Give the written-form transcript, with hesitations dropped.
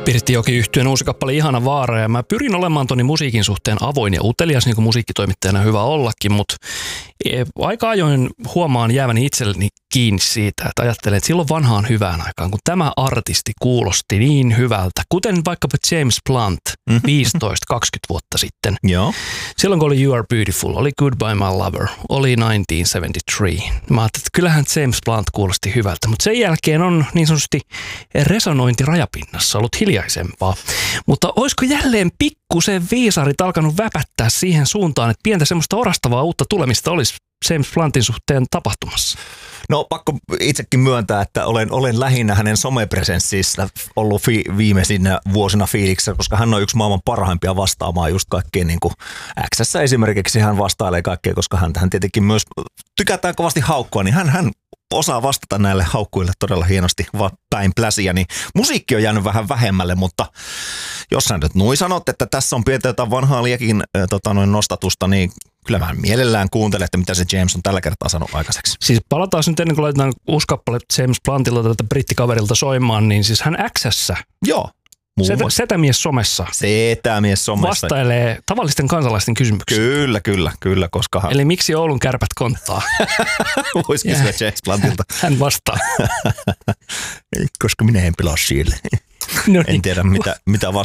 Pirttijoki-yhtyeen uusi kappale Ihana vaara, ja mä pyrin olemaan toni musiikin suhteen avoin ja utelias, niin kuin musiikkitoimittajana hyvä ollakin, mutta aika ajoin huomaan jääväni itselleni kiinni siitä, että ajattelen, että silloin vanhaan hyvään aikaan, kun tämä artisti kuulosti niin hyvältä, kuten vaikkapa James Blunt 15-20 vuotta sitten. Joo. Silloin kun oli You Are Beautiful, oli Goodbye My Lover, oli 1973. Mä ajattelin, että kyllähän James Blunt kuulosti hyvältä, mutta sen jälkeen on niin sanotusti resonointi rajapinnassa ollut hiljaisempaa. Mutta olisiko jälleen pikkusen viisarit alkanut väpättää siihen suuntaan, että pientä semmoista orastavaa uutta tulemista olisi James Bluntin suhteen tapahtumassa? No pakko itsekin myöntää, että olen lähinnä hänen somepresenssistä ollut viimeisinä vuosina fiiliksessä, koska hän on yksi maailman parhaimpia vastaamaan just kaikkeen niin kuin X:ssä esimerkiksi hän vastailee kaikkea, koska hän tietenkin myös tykätään kovasti haukkua, niin hän osaa vastata näille haukkuille todella hienosti päin pläsiä, niin musiikki on jäänyt vähän vähemmälle, mutta jos sä nyt noin sanot, että tässä on pientä jotain vanhaa liekin nostatusta, niin kyllä mä mielellään kuuntelen, että mitä se James on tällä kertaa sanonut aikaiseksi. Siis palataan nyt ennen kuin laitetaan uusi kappale James Bluntilta tätä brittikaverilta soimaan, niin siis hän X:ssä. Joo. Setämies somessa. Setämies somessa. Vastailee tavallisten kansalaisten kysymyksiin. Kyllä, koska Eli miksi Oulun Kärpät konttaa? Voisi kysyä James Bluntilta. Hän vastaa. Koska minä en pelaa siellä. No niin. En tiedä mitä